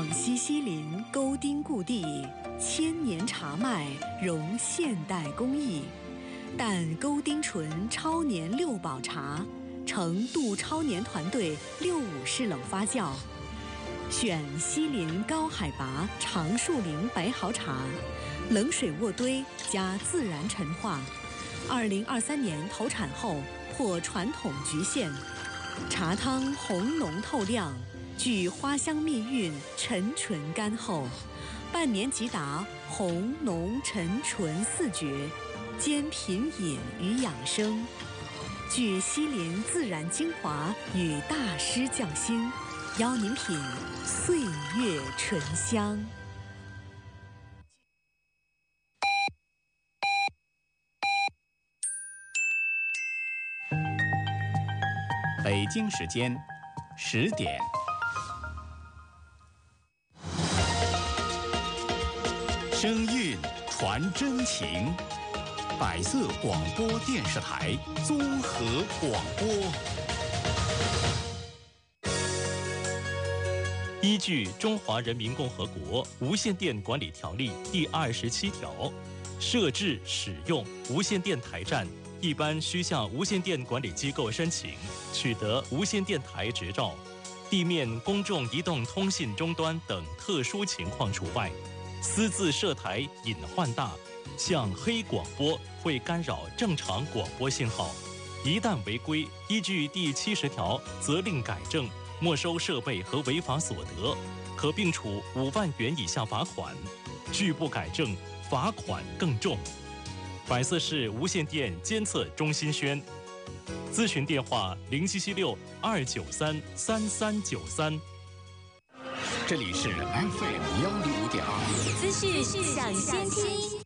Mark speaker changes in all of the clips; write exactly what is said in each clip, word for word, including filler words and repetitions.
Speaker 1: 广西西林沟丁故地，千年茶脉融现代工艺，但沟丁醇超年六保茶，成杜超年团队六五式冷发酵，选西林高海拔长树林白毫茶，冷水渥堆加自然陈化。二零二三年投产后破传统局限，茶汤红浓透亮，具花香蜜韵，沉醇甘厚，半年即达红浓沉醇四绝，兼品饮与养生，具西林自然精华与大师匠心，邀您品岁月醇香。
Speaker 2: 北京时间十点。声韵传真情，百色广播电视台综合广播。
Speaker 3: 依据《中华人民共和国无线电管理条例》第二十七条，设置使用无线电台站一般需向无线电管理机构申请，取得无线电台执照。地面公众移动通信终端等特殊情况除外。私自设台隐患大，像黑广播会干扰正常广播信号。一旦违规，依据第七十条责令改正、没收设备和违法所得，可并处五万元以下罚款；拒不改正，罚款更重。百色市无线电监测中心宣，咨询电话零七七六二九三三三九三。
Speaker 2: 这里是 F M 幺零五点二，
Speaker 4: 资讯抢先听。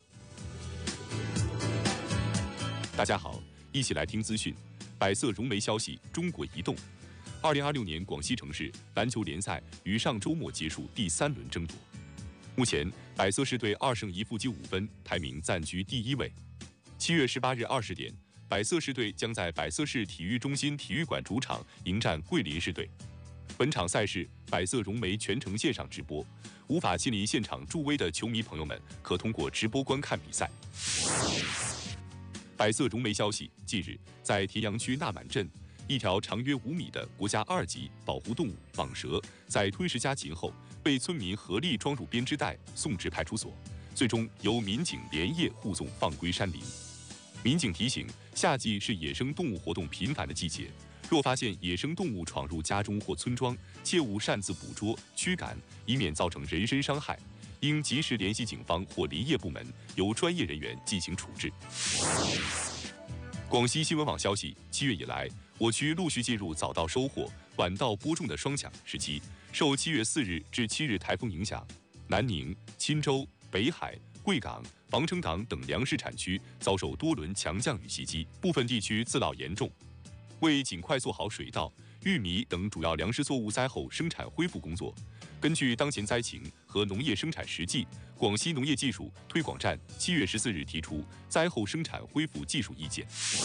Speaker 5: 大家好，一起来听资讯。百色融媒消息，中国移动。二零二六年广西城市篮球联赛于上周末结束第三轮争夺。目前，百色市队二胜一负积五分，排名暂居第一位。七月十八日二十点，百色市队将在百色市体育中心体育馆主场迎战桂林市队。本场赛事，百色融媒全程线上直播，无法亲临现场助威的球迷朋友们可通过直播观看比赛。百色融媒消息，近日在田阳区纳满镇，一条长约五米的国家二级保护动物蟒蛇，在吞食家禽后，被村民合力装入编织袋，送至派出所，最终由民警连夜护送放归山林。民警提醒，夏季是野生动物活动频繁的季节，若发现野生动物闯入家中或村庄，切勿擅自捕捉、驱赶，以免造成人身伤害，应及时联系警方或林业部门，由专业人员进行处置。广西新闻网消息，七月以来，我区陆续进入早稻收获、晚稻播种的双响时期。受七月四日至七日台风影响，南宁、钦州、北海、贵港、防城港等粮食产区遭受多轮强降雨袭击，部分地区自涝严重。为尽快做好水稻、玉米等主要粮食作物灾后生产恢复工作，根据当前灾情和农业生产实际，广西农业技术推广站七月十四日提出灾后生产恢复技术意见。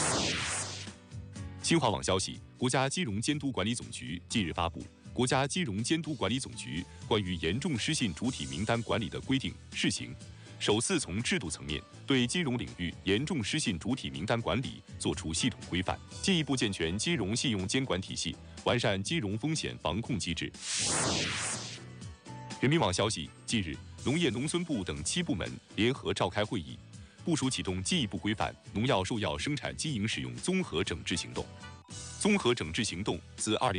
Speaker 5: 新华网消息，国家金融监督管理总局近日发布《国家金融监督管理总局关于严重失信主体名单管理的规定（试行）》，首次从制度层面对金融领域严重失信主体名单管理作出系统规范，进一步健全金融信用监管体系，完善金融风险防控机制。人民网消息，近日，农业农村部等七部门联合召开会议，部署启动进一步规范农药、兽药生产经营使用综合整治行动。综合整治行动自二零